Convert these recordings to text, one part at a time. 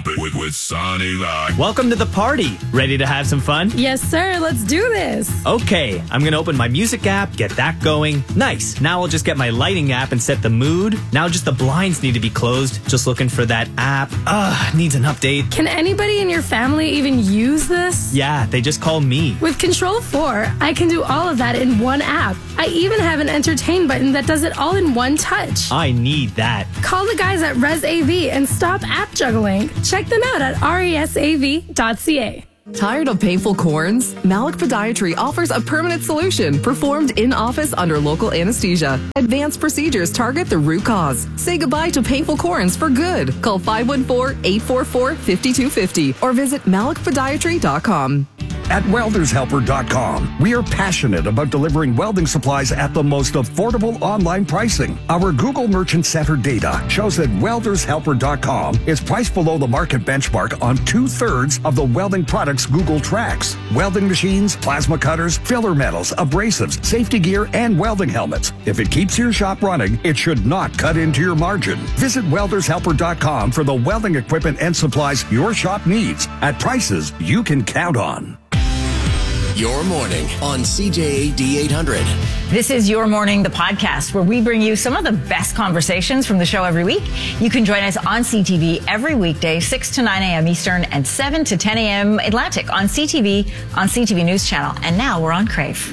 with Sonny Live. Welcome to the party. Ready to have some fun? Yes, sir. Let's do this. Okay, I'm gonna open my music app, get that going. Nice. Now I'll just get my lighting app and set the mood. Now just the blinds need to be closed. Just looking for that app. Needs an update. Can anybody in your family even use this? Yeah, they just call me. With Control 4, I can do all of that in one app. I even have an entertain button that does it all in one touch. I need that. Call the guys at ResAV and stop app juggling. Check them out at resav.ca. Tired of painful corns? Malik Podiatry offers a permanent solution performed in office under local anesthesia. Advanced procedures target the root cause. Say goodbye to painful corns for good. Call 514-844-5250 or visit malikpodiatry.com. At weldershelper.com, we are passionate about delivering welding supplies at the most affordable online pricing. Our Google Merchant Center data shows that weldershelper.com is priced below the market benchmark on 2/3 of the welding products Google tracks. Welding machines, plasma cutters, filler metals, abrasives, safety gear, and welding helmets. If it keeps your shop running, it should not cut into your margin. Visit weldershelper.com for the welding equipment and supplies your shop needs at prices you can count on. Your Morning on CJAD 800. This is Your Morning, the podcast, where we bring you some of the best conversations from the show every week. You can join us on CTV every weekday, 6 to 9 a.m. Eastern and 7 to 10 a.m. Atlantic on CTV News Channel. And now we're on Crave.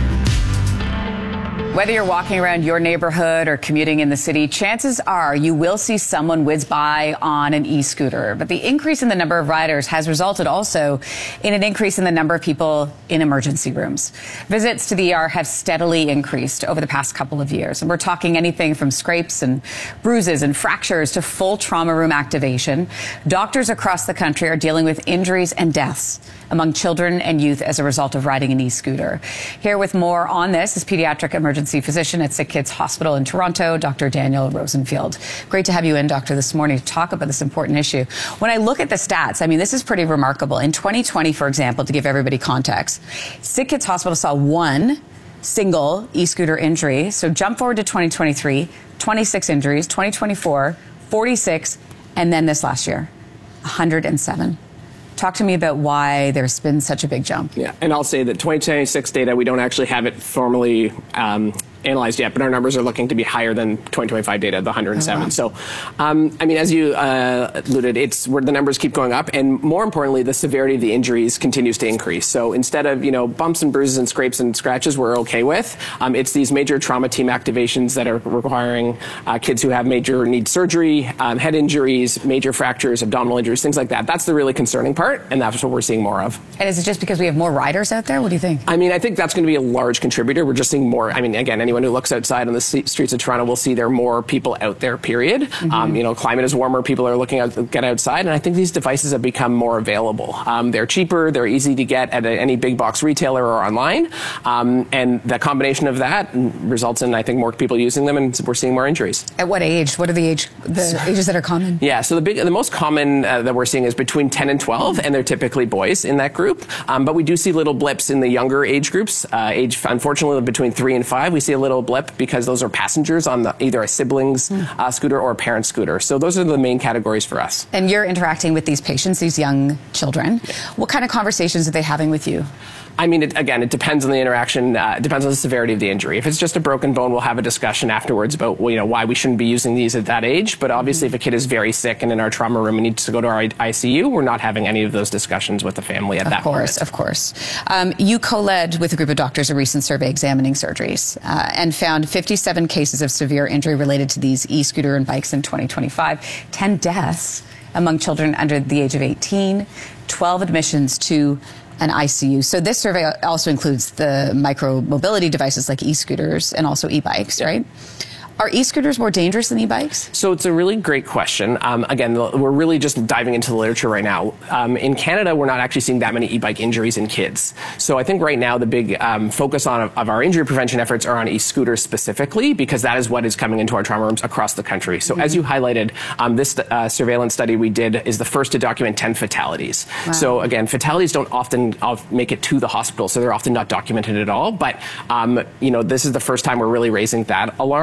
Whether you're walking around your neighborhood or commuting in the city, chances are you will see someone whiz by on an e-scooter. But the increase in the number of riders has resulted also in an increase in the number of people in emergency rooms. Visits to the ER have steadily increased over the past couple of years. And we're talking anything from scrapes and bruises and fractures to full trauma room activation. Doctors across the country are dealing with injuries and deaths among children and youth as a result of riding an e-scooter. Here with more on this is pediatric emergency physician at Sick Kids Hospital in Toronto, Dr. Daniel Rosenfield. Great to have you in, Doctor, this morning to talk about this important issue. When I look at the stats, I mean, this is pretty remarkable. In 2020, for example, to give everybody context, Sick Kids Hospital saw one single e-scooter injury. So jump forward to 2023, 26 injuries, 2024, 46, and then this last year, 107. Talk to me about why there's been such a big jump. Yeah, and I'll say that 2026 data, we don't actually have it formally analyzed yet, but our numbers are looking to be higher than 2025 data, the 107. Oh, wow. So, I mean, as you alluded, it's where the numbers keep going up, and more importantly, the severity of the injuries continues to increase. So instead of, bumps and bruises and scrapes and scratches we're okay with, it's these major trauma team activations that are requiring kids who have major need surgery, head injuries, major fractures, abdominal injuries, things like that. That's the really concerning part, and that's what we're seeing more of. And is it just because we have more riders out there? What do you think? I mean, I think that's going to be a large contributor. We're just seeing more. I mean, again, anyone who looks outside on the streets of Toronto will see there are more people out there, period. Mm-hmm. Climate is warmer. People are looking out, get outside. And I think these devices have become more available. They're cheaper. They're easy to get at any big box retailer or online. And the combination of that results in, I think, more people using them, and we're seeing more injuries. At what age? What are the ages that are common? Yeah, so the most common that we're seeing is between 10 and 12, and they're typically boys in that group. But we do see little blips in the younger age groups. Unfortunately, between 3 and 5, we see a little blip because those are passengers on either a sibling's scooter or a parent's scooter. So those are the main categories for us. And you're interacting with these patients, these young children. Yeah. What kind of conversations are they having with you? I mean, it depends on the interaction. It depends on the severity of the injury. If it's just a broken bone, we'll have a discussion afterwards about why we shouldn't be using these at that age. But obviously, if a kid is very sick and in our trauma room and needs to go to our ICU, we're not having any of those discussions with the family at that point. Of course. You co-led with a group of doctors a recent survey examining surgeries and found 57 cases of severe injury related to these e-scooter and bikes in 2025, 10 deaths among children under the age of 18, 12 admissions to an ICU. So this survey also includes the micro-mobility devices like e-scooters and also e-bikes, right? Are e-scooters more dangerous than e-bikes? So it's a really great question. Again, we're really just diving into the literature right now. In Canada, we're not actually seeing that many e-bike injuries in kids. So I think right now the big focus of our injury prevention efforts are on e-scooters specifically, because that is what is coming into our trauma rooms across the country. So as you highlighted, this surveillance study we did is the first to document 10 fatalities. Wow. So again, fatalities don't often make it to the hospital, so they're often not documented at all. But, this is the first time we're really raising that alarm.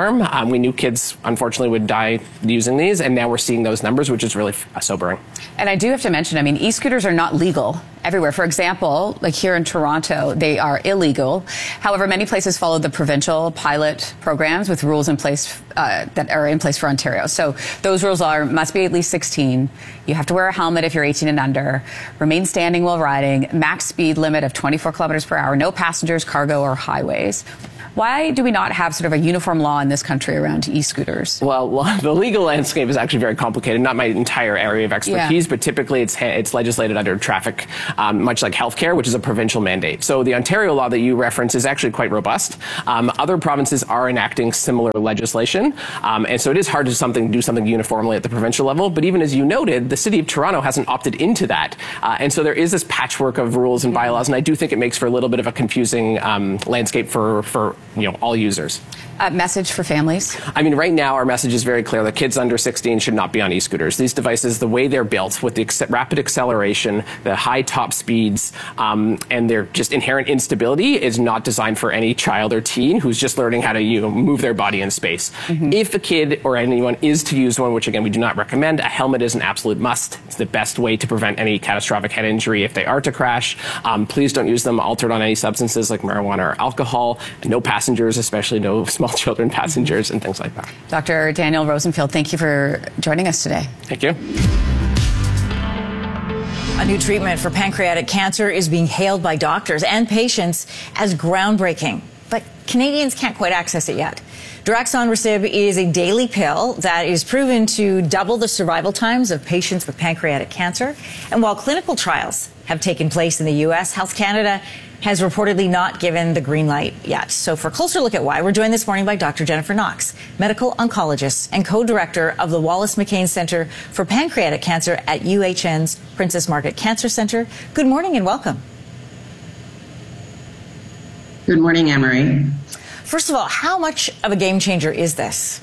We knew kids, unfortunately, would die using these, and now we're seeing those numbers, which is really sobering. And I do have to mention, I mean, e-scooters are not legal everywhere. For example, like here in Toronto, they are illegal. However, many places follow the provincial pilot programs with rules in place that are in place for Ontario. So those rules must be at least 16. You have to wear a helmet if you're 18 and under. Remain standing while riding. Max speed limit of 24 kilometers per hour. No passengers, cargo, or highways. Why do we not have sort of a uniform law in this country around e-scooters? Well, the legal landscape is actually very complicated. Not my entire area of expertise, but typically it's legislated under traffic, much like healthcare, which is a provincial mandate. So the Ontario law that you reference is actually quite robust. Other provinces are enacting similar legislation, and so it is hard to do something uniformly at the provincial level. But even as you noted, the City of Toronto hasn't opted into that, and so there is this patchwork of rules and bylaws, and I do think it makes for a little bit of a confusing landscape for all users. Message for families? I mean, right now our message is very clear that kids under 16 should not be on e-scooters. These devices, the way they're built with the rapid acceleration, the high top speeds, and their just inherent instability is not designed for any child or teen who's just learning how to move their body in space. If a kid or anyone is to use one, which again we do not recommend, a helmet is an absolute must. It's the best way to prevent any catastrophic head injury if they are to crash. Please don't use them altered on any substances like marijuana or alcohol. No passengers, especially no small children passengers and things like that. Dr. Daniel Rosenfield, thank you for joining us today. Thank you. A new treatment for pancreatic cancer is being hailed by doctors and patients as groundbreaking, but Canadians can't quite access it yet. Daraxonrasib is a daily pill that is proven to double the survival times of patients with pancreatic cancer. And while clinical trials have taken place in the U.S., Health Canada has reportedly not given the green light yet. So for a closer look at why, we're joined this morning by Dr. Jennifer Knox, medical oncologist and co-director of the Wallace McCain Center for Pancreatic Cancer at UHN's Princess Margaret Cancer Center. Good morning and welcome. Good morning, Anne-Marie. First of all, how much of a game changer is this?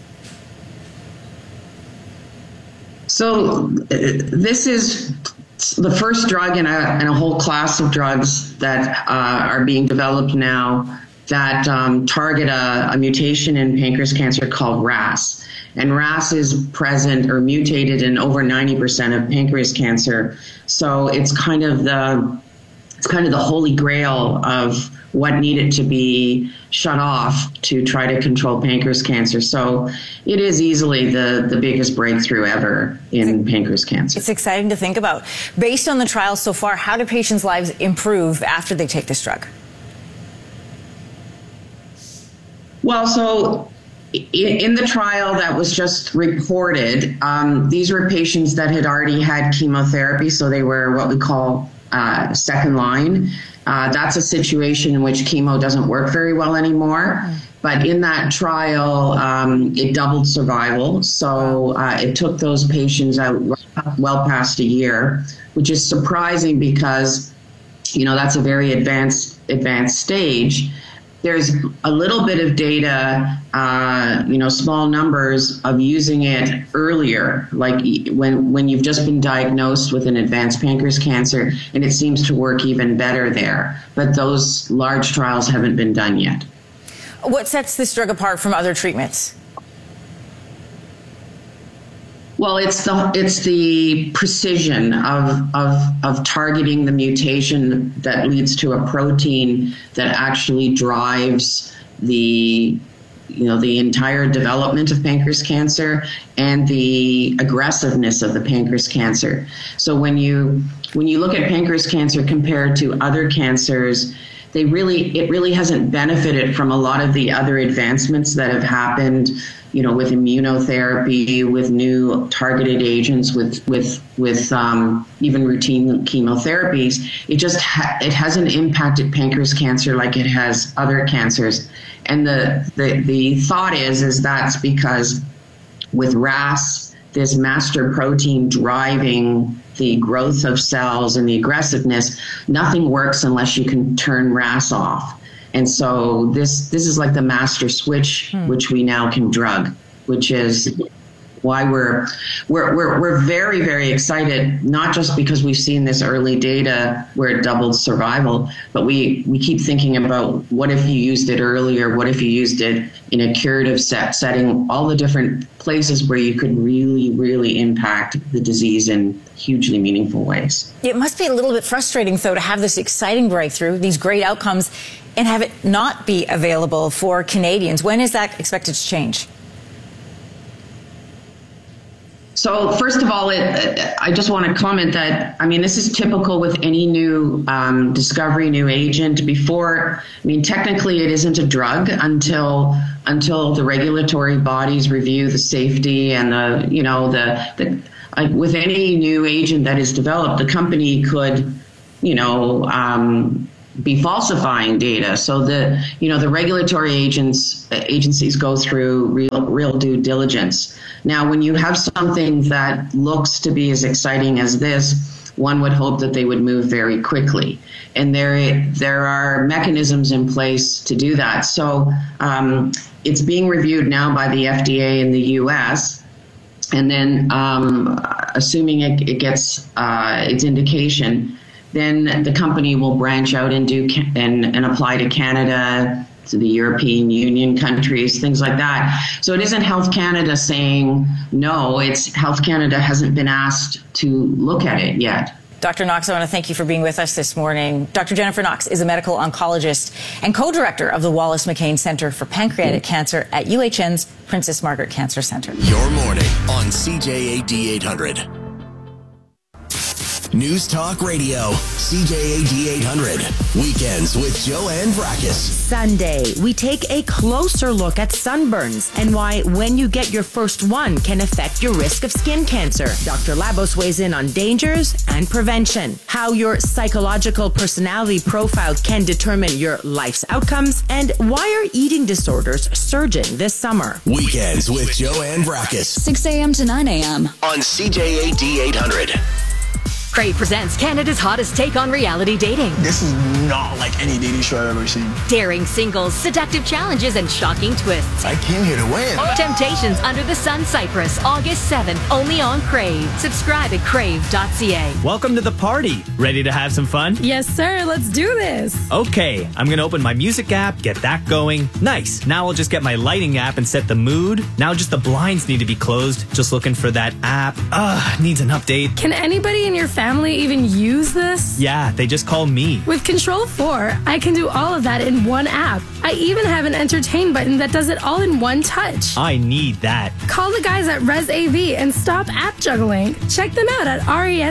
So this is the first drug in a whole class of drugs that are being developed now that target a mutation in pancreas cancer called RAS. And RAS is present or mutated in over 90% of pancreas cancer. So it's kind of the holy grail of what needed to be shut off to try to control pancreas cancer. So it is easily the biggest breakthrough ever in pancreas cancer. It's exciting to think about. Based on the trials so far, how do patients' lives improve after they take this drug? Well, so in the trial that was just reported, these were patients that had already had chemotherapy, so they were what we call second line. That's a situation in which chemo doesn't work very well anymore. But in that trial, it doubled survival. So it took those patients out well past a year, which is surprising because, that's a very advanced stage. There's a little bit of data, small numbers of using it earlier, like when you've just been diagnosed with an advanced pancreas cancer, and it seems to work even better there. But those large trials haven't been done yet. What sets this drug apart from other treatments? Well, it's the precision of targeting the mutation that leads to a protein that actually drives the entire development of pancreas cancer and the aggressiveness of the pancreas cancer. So when you look at pancreas cancer compared to other cancers, it really hasn't benefited from a lot of the other advancements that have happened, with immunotherapy, with new targeted agents, with even routine chemotherapies. It hasn't impacted pancreas cancer like it has other cancers. And the thought is that's because with RAS, this master protein driving the growth of cells and the aggressiveness, nothing works unless you can turn RAS off. And so this is like the master switch, which we now can drug, which is why we're very, very excited, not just because we've seen this early data where it doubled survival, but we keep thinking about what if you used it earlier, what if you used it in a curative setting, all the different places where you could really, really impact the disease in hugely meaningful ways. It must be a little bit frustrating, though, to have this exciting breakthrough, these great outcomes, and have it not be available for Canadians. When is that expected to change? So first of all, I just want to comment that, this is typical with any new discovery, new agent. Technically it isn't a drug until the regulatory bodies review the safety and with any new agent that is developed, the company could, be falsifying data. So the regulatory agencies go through real due diligence. Now, when you have something that looks to be as exciting as this, one would hope that they would move very quickly. And there are mechanisms in place to do that. So it's being reviewed now by the FDA in the US. And then assuming it gets its indication, then the company will branch out and apply to Canada, to the European Union countries, things like that. So it isn't Health Canada saying no, it's Health Canada hasn't been asked to look at it yet. Dr. Knox, I want to thank you for being with us this morning. Dr. Jennifer Knox is a medical oncologist and co-director of the Wallace McCain Center for Pancreatic Cancer at UHN's Princess Margaret Cancer Center. Your morning on CJAD 800. News Talk Radio, CJAD 800. Weekends with Joanne Vrackus. Sunday, we take a closer look at sunburns and why when you get your first one can affect your risk of skin cancer. Dr. Labos weighs in on dangers and prevention, how your psychological personality profile can determine your life's outcomes, and why are eating disorders surging this summer. Weekends with Joanne Vrackus. 6 a.m. to 9 a.m. on CJAD 800. Crave presents Canada's hottest take on reality dating. This is not like any dating show I've ever seen. Daring singles, seductive challenges, and shocking twists. I came here to win. Temptations Under the Sun Cyprus, August 7th, only on Crave. Subscribe at crave.ca. Welcome to the party. Ready to have some fun? Yes, sir. Let's do this. Okay, I'm going to open my music app, get that going. Nice. Now I'll just get my lighting app and set the mood. Now just the blinds need to be closed. Just looking for that app. Needs an update. Can anybody in your family even use this? Yeah, they just call me. With Control 4, I can do all of that in one app. I even have an entertain button that does it all in one touch. I need that. Call the guys at ResAV and stop app juggling. Check them out at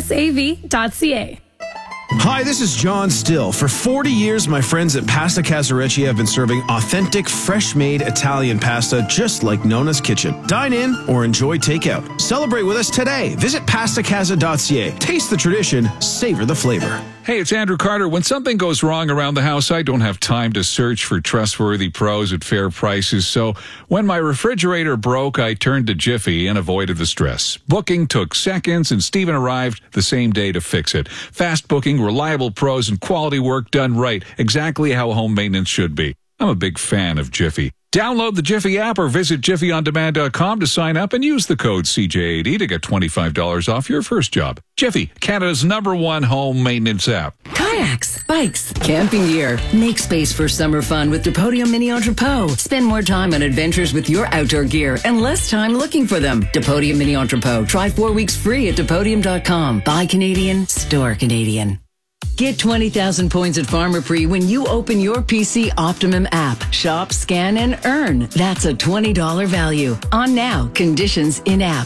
resav.ca. Hi, this is John Still. For 40 years, my friends at Pasta Casarecci have been serving authentic, fresh-made Italian pasta just like Nona's Kitchen. Dine in or enjoy takeout. Celebrate with us today. Visit pastacasa.ca. Taste the tradition, savor the flavor. Hey, it's Andrew Carter. When something goes wrong around the house, I don't have time to search for trustworthy pros at fair prices. So when my refrigerator broke, I turned to Jiffy and avoided the stress. Booking took seconds, and Steven arrived the same day to fix it. Fast booking, reliable pros, and quality work done right. Exactly how home maintenance should be. I'm a big fan of Jiffy. Download the Jiffy app or visit jiffyondemand.com to sign up and use the code CJAD to get $25 off your first job. Jiffy, Canada's #1 home maintenance app. Kayaks, bikes, camping gear. Make space for summer fun with Depodium Mini Entrepot. Spend more time on adventures with your outdoor gear and less time looking for them. Depodium Mini Entrepot. Try 4 weeks free at Depodium.com. Buy Canadian, store Canadian. Get 20,000 points at Pharmaprix when you open your PC Optimum app. Shop, scan, and earn. That's a $20 value. On now. Conditions in app.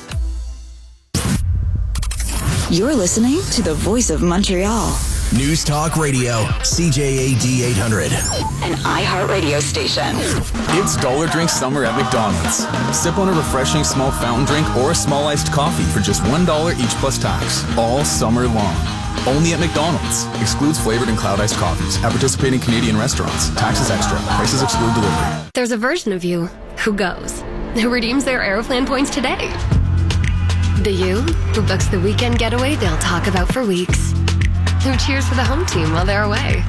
You're listening to the Voice of Montreal. News Talk Radio, CJAD 800. An iHeartRadio station. It's Dollar Drink Summer at McDonald's. Sip on a refreshing small fountain drink or a small iced coffee for just $1 each plus tax. All summer long. Only at McDonald's. Excludes flavored and cloud iced coffees. At participating Canadian restaurants. Taxes extra. Prices exclude delivery. There's a version of you who goes, who redeems their Aeroplan points today. The you who books the weekend getaway they'll talk about for weeks. Who cheers for the home team while they're away.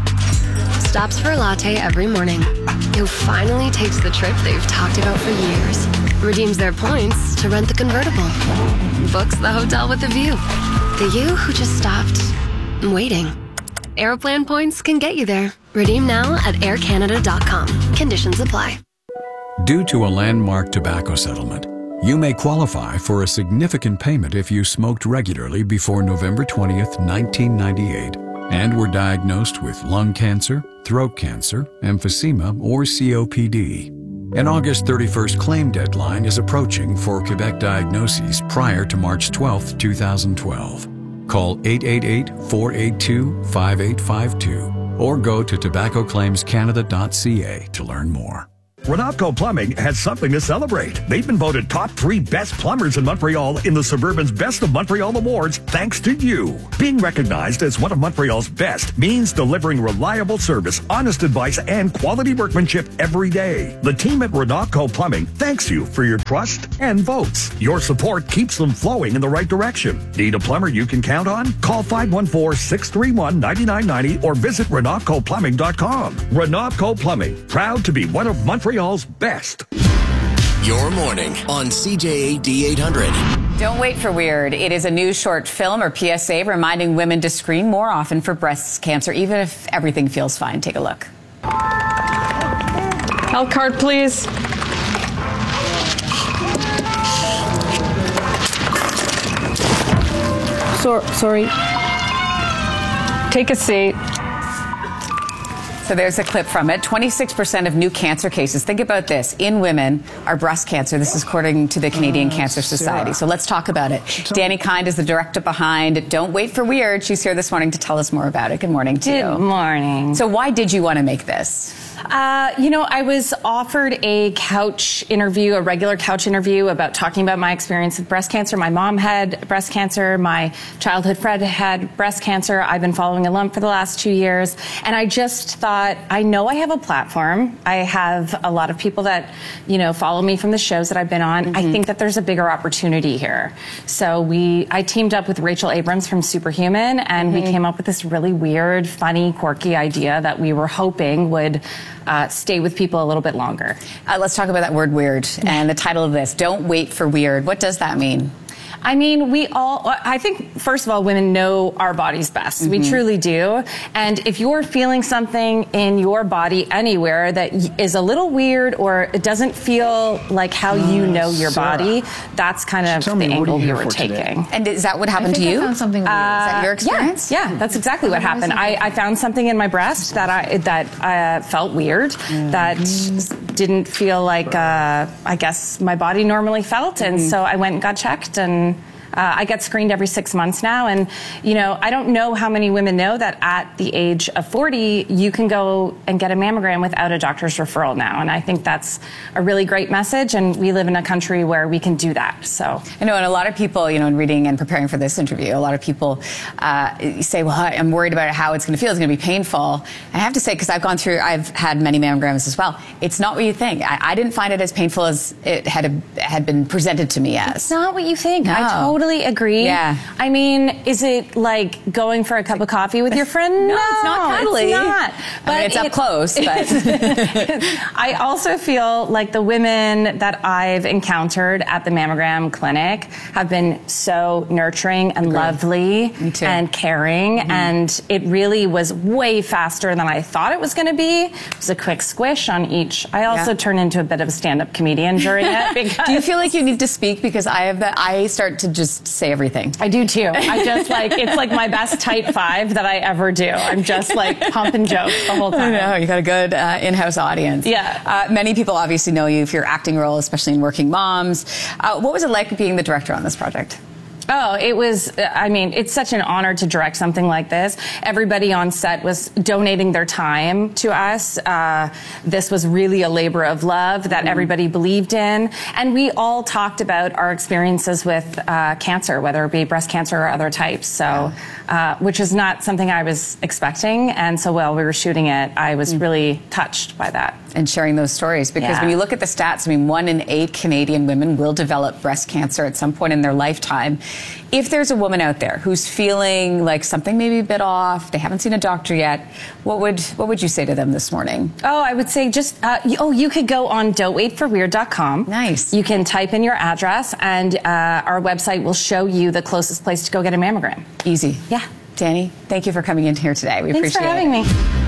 Stops for a latte every morning. Who finally takes the trip they've talked about for years. redeems their points to rent the convertible, books the hotel with a view. The you who just stopped waiting. Aeroplan points can get you there. Redeem now at aircanada.com. Conditions apply. Due to a landmark tobacco settlement, you may qualify for a significant payment if you smoked regularly before November 20th, 1998, and were diagnosed with lung cancer, throat cancer, emphysema, or COPD. An August 31st claim deadline is approaching for Quebec diagnoses prior to March 12, 2012. Call 888-482-5852 or go to tobaccoclaimscanada.ca to learn more. Renopco Plumbing has something to celebrate. They've been voted top 3 best plumbers in Montreal in the Suburban's Best of Montreal Awards thanks to you. Being recognized as one of Montreal's best means delivering reliable service, honest advice, and quality workmanship every day. The team at Renopco Plumbing thanks you for your trust and votes. Your support keeps them flowing in the right direction. Need a plumber you can count on? Call 514-631-9990 or visit RenopcoPlumbing.com. Renopco Plumbing, proud to be one of Montreal's best. Your morning on CJAD 800. Don't wait for weird. It is a new short film or PSA reminding women to screen more often for breast cancer, even if everything feels fine. Take a look. Health card, please. Sorry. Take a seat. So there's a clip from it. 26% of new cancer cases, think about this, in women are breast cancer. This is according to the Canadian Cancer Society. So let's talk about it. Danny Kind is the director behind Don't Wait for Weird. She's here this morning to tell us more about it. Good morning to you. Good morning. So why did you want to make this? I was offered a couch interview, a regular couch interview about talking about my experience with breast cancer. My mom had breast cancer. My childhood friend had breast cancer. I've been following a lump for the last 2 years. And I just thought, I know I have a platform. I have a lot of people that, follow me from the shows that I've been on. I think that there's a bigger opportunity here. So I teamed up with Rachel Abrams from Superhuman, and we came up with this really weird, funny, quirky idea that we were hoping would stay with people a little bit longer. Let's talk about that word weird and the title of this, Don't Wait for Weird. What does that mean? I mean, I think, first of all, women know our bodies best. We truly do. And if you're feeling something in your body anywhere that is a little weird or it doesn't feel like how you know your body, that's kind of the angle we were taking. And is that what happened to you? I found something weird. Is that your experience? Yeah, that's exactly what happened. I found something in my breast that felt weird, that didn't feel like, I guess, my body normally felt. And so I went and got checked, and I get screened every 6 months now. And, I don't know how many women know that at the age of 40, you can go and get a mammogram without a doctor's referral now. And I think that's a really great message. And we live in a country where we can do that. So I know, and a lot of people, in reading and preparing for this interview, a lot of people say, well, I'm worried about how it's going to feel. It's going to be painful. I have to say, because I've had many mammograms as well. It's not what you think. I didn't find it as painful as it had been presented to me as. It's not what you think. No. I totally agree. Yeah. I mean, is it like going for a cup of coffee with your friend? No, it's not cuddly. It's not. But it's up close. But I also feel like the women that I've encountered at the mammogram clinic have been so nurturing and lovely and caring. And it really was way faster than I thought it was going to be. It was a quick squish on each. I also turned into a bit of a stand-up comedian during it. Do you feel like you need to speak? Because I start to just say everything. I do too. I just it's like my best tight 5 that I ever do. I'm just like pump and joke the whole time. I know, you got a good in-house audience. Yeah. Many people obviously know you for your acting role, especially in Working Moms. What was it like being the director on this project? Oh, it was, it's such an honor to direct something like this. Everybody on set was donating their time to us. This was really a labor of love that everybody believed in. And we all talked about our experiences with cancer, whether it be breast cancer or other types. So, which is not something I was expecting. And so while we were shooting it, I was really touched by that. And sharing those stories. Because when you look at the stats, 1 in 8 Canadian women will develop breast cancer at some point in their lifetime. If there's a woman out there who's feeling like something may be a bit off, they haven't seen a doctor yet, what would you say to them this morning? Oh, I would say just, you could go on don'twaitforweird.com. Nice. You can type in your address, and our website will show you the closest place to go get a mammogram. Easy. Yeah. Danny, thank you for coming in here today. We Thanks appreciate it. for having me.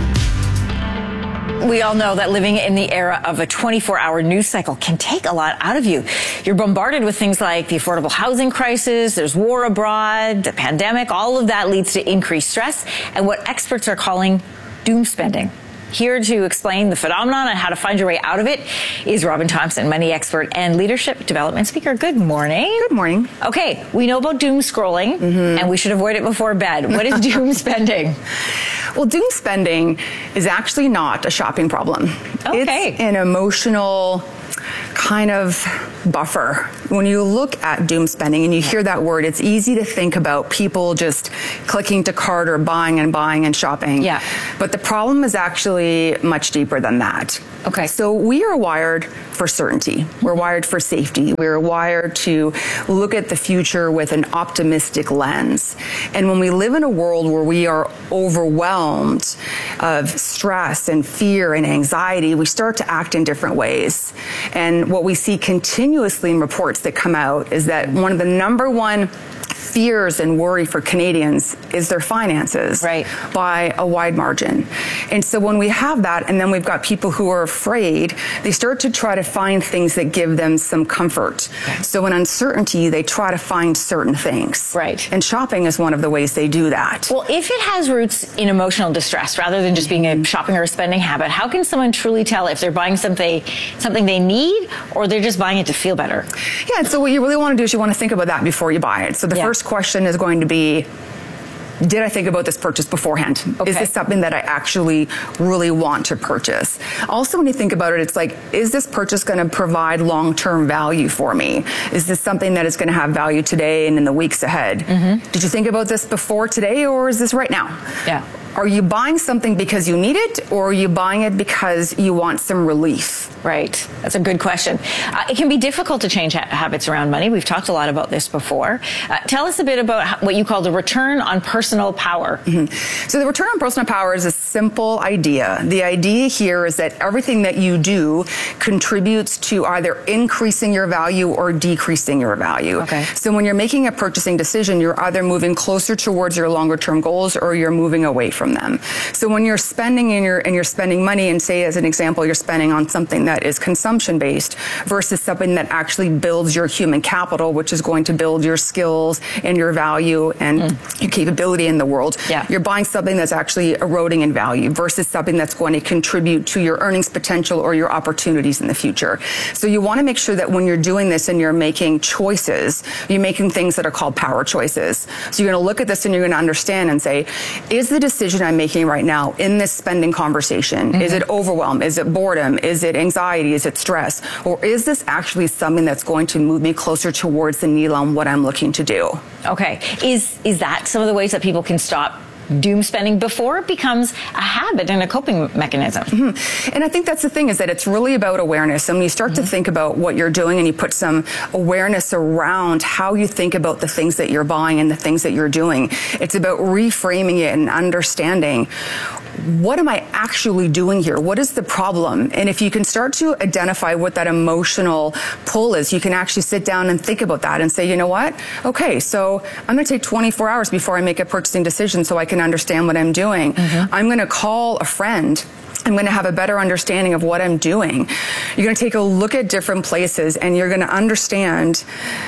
We all know that living in the era of a 24-hour news cycle can take a lot out of you. You're bombarded with things like the affordable housing crisis, there's war abroad, the pandemic. All of that leads to increased stress and what experts are calling doom spending. Here to explain the phenomenon and how to find your way out of it is Robin Thompson, money expert and leadership development speaker. Good morning. Good morning. Okay, we know about doom scrolling, and we should avoid it before bed. What is doom spending? Well, doom spending is actually not a shopping problem. Okay. It's an emotional kind of buffer. When you look at doom spending and you hear that word, it's easy to think about people just clicking to cart or buying and shopping. Yeah. But the problem is actually much deeper than that. Okay. So we are wired for certainty. We're wired for safety. We're wired to look at the future with an optimistic lens. And when we live in a world where we are overwhelmed of stress and fear and anxiety, we start to act in different ways. And what we see continuously in reports that come out is that one of the number one fears and worry for Canadians is their finances, right, by a wide margin. And so when we have that, and then we've got people who are afraid, they start to try to find things that give them some comfort. Okay. So in uncertainty, they try to find certain things. Right. And shopping is one of the ways they do that. Well, if it has roots in emotional distress rather than just being a shopping or a spending habit, how can someone truly tell if they're buying something they need or they're just buying it to feel better? Yeah, so what you really want to do is you want to think about that before you buy it. So the first question is going to be, did I think about this purchase beforehand? Okay. Is this something that I actually really want to purchase? Also, when you think about it, it's like, is this purchase going to provide long-term value for me? Is this something that is going to have value today and in the weeks ahead? Mm-hmm. Did you think about this before today, or is this right now? Yeah. Are you buying something because you need it, or are you buying it because you want some relief? Right. That's a good question. It can be difficult to change habits around money. We've talked a lot about this before. Tell us a bit about what you call the return on personal power. Mm-hmm. So the return on personal power is a simple idea. The idea here is that everything that you do contributes to either increasing your value or decreasing your value. Okay. So when you're making a purchasing decision, you're either moving closer towards your longer term goals or you're moving away from them. So when you're spending and you're spending money, and say as an example, you're spending on something that is consumption based versus something that actually builds your human capital, which is going to build your skills and your value and your capability in the world. Yeah. You're buying something that's actually eroding in value versus something that's going to contribute to your earnings potential or your opportunities in the future. So you want to make sure that when you're doing this and you're making choices, you're making things that are called power choices. So you're going to look at this and you're going to understand and say, is the decision I'm making right now in this spending conversation, is it overwhelm? Is it boredom? Is it anxiety? Is it stress? Or is this actually something that's going to move me closer towards the needle on what I'm looking to do? Okay. Is that some of the ways that people can stop doom spending before it becomes a habit and a coping mechanism? Mm-hmm. And I think that's the thing, is that it's really about awareness. And when you start to think about what you're doing and you put some awareness around how you think about the things that you're buying and the things that you're doing, it's about reframing it and understanding, what am I actually doing here? What is the problem? And if you can start to identify what that emotional pull is, you can actually sit down and think about that and say, you know what? Okay, so I'm going to take 24 hours before I make a purchasing decision so I can understand what I'm doing. I'm going to call a friend. I'm going to have a better understanding of what I'm doing. You're going to take a look at different places and you're going to understand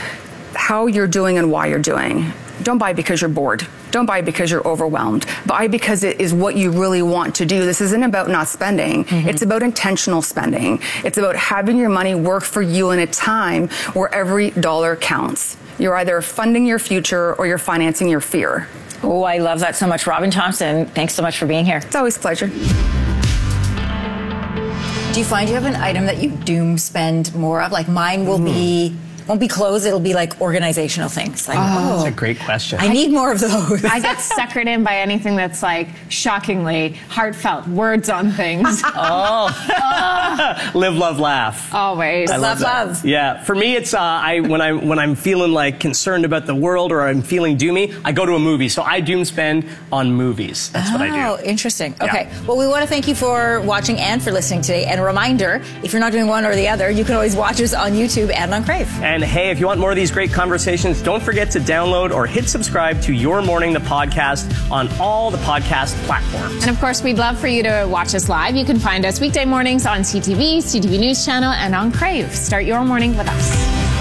how you're doing and why you're doing. Don't buy because you're bored. Don't buy because you're overwhelmed. Buy because it is what you really want to do. This isn't about not spending. It's about intentional spending. It's about having your money work for you in a time where every dollar counts. You're either funding your future or you're financing your fear. Oh, I love that so much. Robin Thompson, thanks so much for being here. It's always a pleasure. Do you find you have an item that you doom spend more of? Like mine will be won't be clothes. It'll be like organizational things. Like, That's a great question. I need more of those. I get suckered in by anything that's like shockingly heartfelt words on things. Live, love, laugh. Always. I Love, that. love. Yeah, for me, it's when I'm feeling like concerned about the world or I'm feeling doomy, I go to a movie. So I doom spend on movies. That's what I do. Oh, interesting. Okay. Well, we want to thank you for watching and for listening today. And a reminder, if you're not doing one or the other, you can always watch us on YouTube and on Crave. And hey, if you want more of these great conversations, don't forget to download or hit subscribe to Your Morning, the podcast, on all the podcast platforms. And of course, we'd love for you to watch us live. You can find us weekday mornings on CTV, CTV News Channel, and on Crave. Start your morning with us.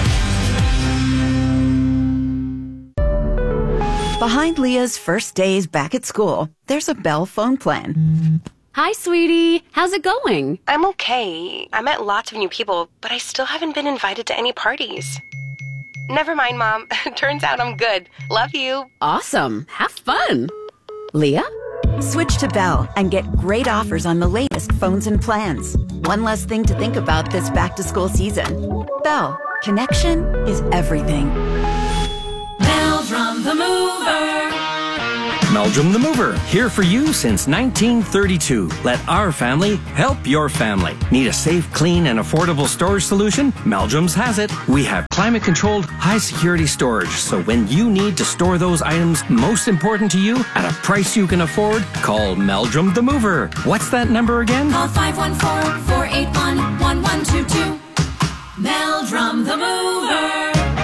Behind Leah's first days back at school, there's a Bell phone plan. Hi, sweetie. How's it going? I'm okay. I met lots of new people, but I still haven't been invited to any parties. Never mind, Mom. Turns out I'm good. Love you. Awesome. Have fun. Leah? Switch to Bell and get great offers on the latest phones and plans. One less thing to think about this back-to-school season. Bell. Connection is everything. Meldrum the Mover. Meldrum the Mover, here for you since 1932. Let our family help your family. Need a safe, clean, and affordable storage solution? Meldrum's has it. We have climate-controlled, high-security storage, so when you need to store those items most important to you at a price you can afford, call Meldrum the Mover. What's that number again? Call 514-481-1122. Meldrum the Mover.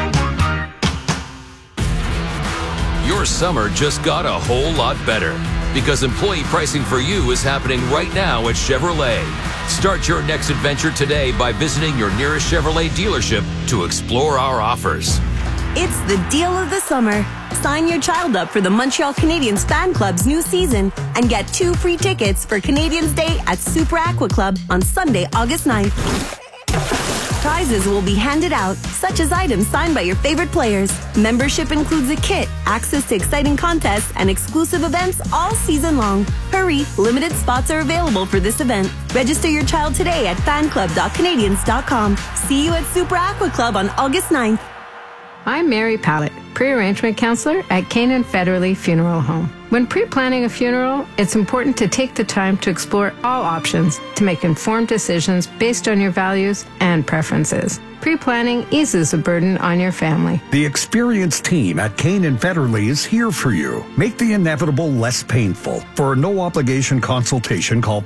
Your summer just got a whole lot better because employee pricing for you is happening right now at Chevrolet. Start your next adventure today by visiting your nearest Chevrolet dealership to explore our offers. It's the deal of the summer. Sign your child up for the Montreal Canadiens Fan Club's new season and get 2 free tickets for Canadiens Day at Super Aqua Club on Sunday, August 9th. Prizes will be handed out, such as items signed by your favorite players. Membership includes a kit, access to exciting contests, and exclusive events all season long. Hurry, limited spots are available for this event. Register your child today at fanclub.canadiens.com. See you at Super Aqua Club on August 9th. I'm Mary Pallett, pre-arrangement counselor at Canaan Federally Funeral Home. When pre-planning a funeral, it's important to take the time to explore all options to make informed decisions based on your values and preferences. Pre-planning eases the burden on your family. The experienced team at Canaan Federally is here for you. Make the inevitable less painful. For a no-obligation consultation, call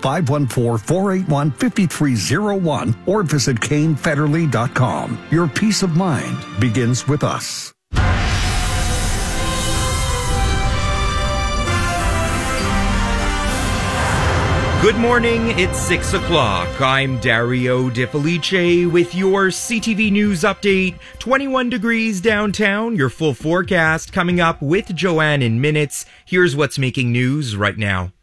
514-481-5301 or visit canefederally.com. Your peace of mind begins with us. Good morning, it's 6 o'clock. I'm Dario De Felice with your CTV News update. 21 degrees downtown, your full forecast coming up with Joanne in minutes. Here's what's making news right now.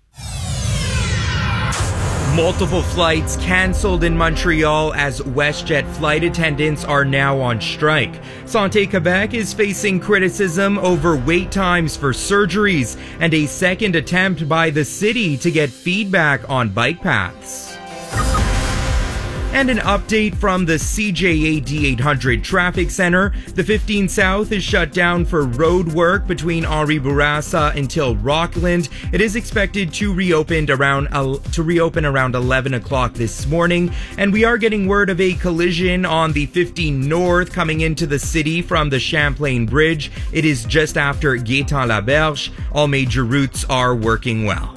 Multiple flights canceled in Montreal as WestJet flight attendants are now on strike. Santé Quebec is facing criticism over wait times for surgeries and a second attempt by the city to get feedback on bike paths. And an update from the CJAD 800 Traffic Center. The 15 South is shut down for road work between Henri Bourassa until Rockland. It is expected to reopen around 11 o'clock this morning. And we are getting word of a collision on the 15 North coming into the city from the Champlain Bridge. It is just after Gaétan-Laberge. All major routes are working well.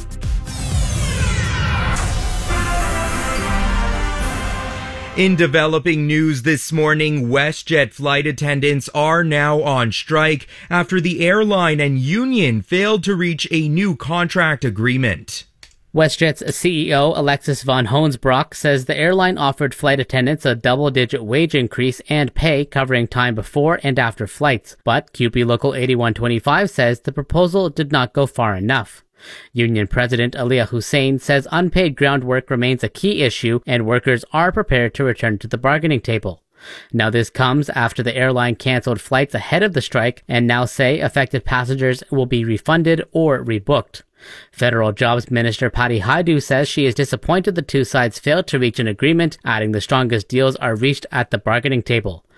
In developing news this morning, WestJet flight attendants are now on strike after the airline and union failed to reach a new contract agreement. WestJet's CEO Alexis von Hoensbroek says the airline offered flight attendants a double-digit wage increase and pay covering time before and after flights, but QP Local 8125 says the proposal did not go far enough. Union President Aliyah Hussein says unpaid ground work remains a key issue and workers are prepared to return to the bargaining table. Now this comes after the airline canceled flights ahead of the strike and now say affected passengers will be refunded or rebooked. Federal Jobs Minister Patty Hajdu says she is disappointed the two sides failed to reach an agreement, adding the strongest deals are reached at the bargaining table.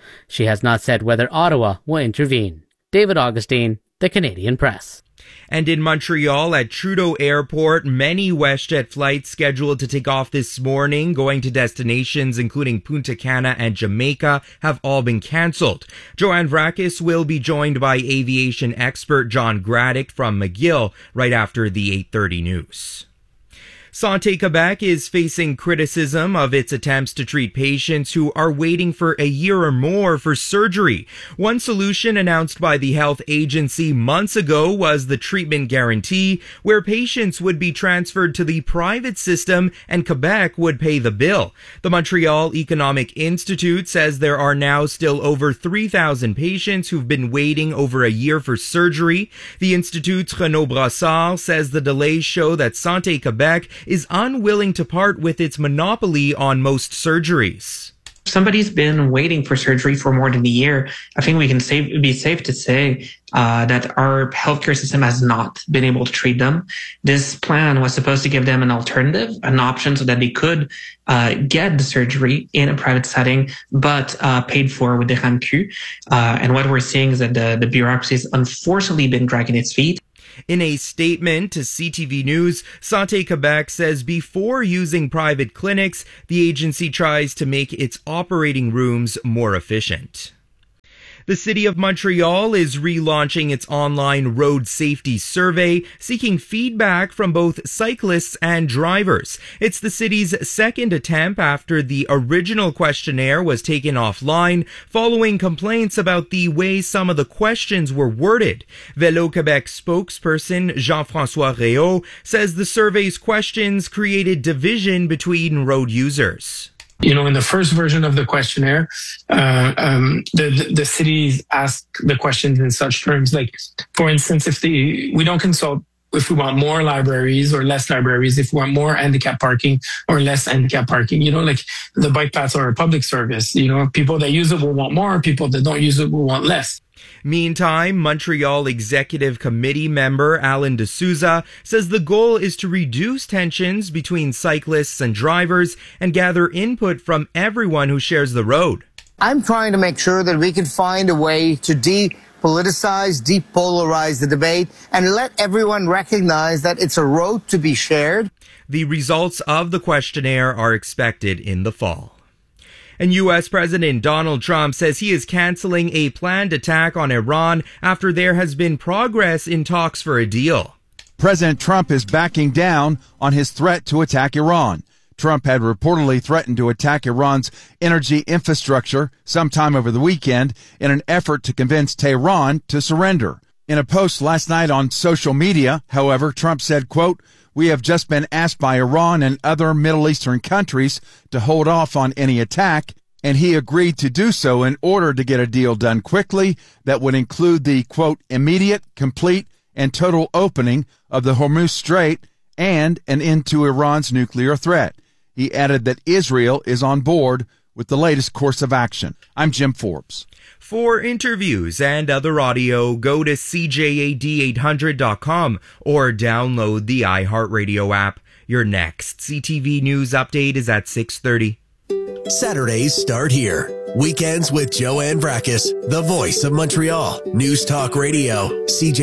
She has not said whether Ottawa will intervene. David Augustine, The Canadian Press. And in Montreal at Trudeau Airport, many WestJet flights scheduled to take off this morning, going to destinations including Punta Cana and Jamaica, have all been cancelled. Joanne Vrakis will be joined by aviation expert John Graddick from McGill right after the 8:30 news. Santé Quebec is facing criticism of its attempts to treat patients who are waiting for a year or more for surgery. One solution announced by the health agency months ago was the treatment guarantee, where patients would be transferred to the private system and Quebec would pay the bill. The Montreal Economic Institute says there are now still over 3,000 patients who've been waiting over a year for surgery. The Institute's Renaud Brassard says the delays show that Santé Quebec is unwilling to part with its monopoly on most surgeries. Somebody's been waiting for surgery for more than a year. I think we can be safe to say that our healthcare system has not been able to treat them. This plan was supposed to give them an alternative, an option so that they could get the surgery in a private setting, but paid for with the RAMQ. And what we're seeing is that the bureaucracy has unfortunately been dragging its feet. In a statement to CTV News, Santé Quebec says before using private clinics, the agency tries to make its operating rooms more efficient. The City of Montreal is relaunching its online road safety survey, seeking feedback from both cyclists and drivers. It's the city's second attempt after the original questionnaire was taken offline, following complaints about the way some of the questions were worded. Vélo Québec spokesperson Jean-François Réau says the survey's questions created division between road users. You know, in the first version of the questionnaire, the cities ask the questions in such terms, like, for instance, we don't consult if we want more libraries or less libraries, if we want more handicap parking or less handicap parking, you know, like the bike paths are a public service. You know, people that use it will want more, people that don't use it will want less. Meantime, Montreal Executive Committee member Alan D'Souza says the goal is to reduce tensions between cyclists and drivers and gather input from everyone who shares the road. I'm trying to make sure that we can find a way to depoliticize, depolarize the debate, and let everyone recognize that it's a road to be shared. The results of the questionnaire are expected in the fall. And U.S. President Donald Trump says he is canceling a planned attack on Iran after there has been progress in talks for a deal. President Trump is backing down on his threat to attack Iran. Trump had reportedly threatened to attack Iran's energy infrastructure sometime over the weekend in an effort to convince Tehran to surrender. In a post last night on social media, however, Trump said, quote, "We have just been asked by Iran and other Middle Eastern countries to hold off on any attack, and he agreed to do so in order to get a deal done quickly that would include the, quote, immediate, complete, and total opening of the Hormuz Strait and an end to Iran's nuclear threat." He added that Israel is on board with the latest course of action. I'm Jim Forbes. For interviews and other audio, go to CJAD800.com or download the iHeartRadio app. Your next CTV News update is at 6:30. Saturdays start here. Weekends with Joanne Vrakis, the voice of Montreal. News Talk Radio, CJ.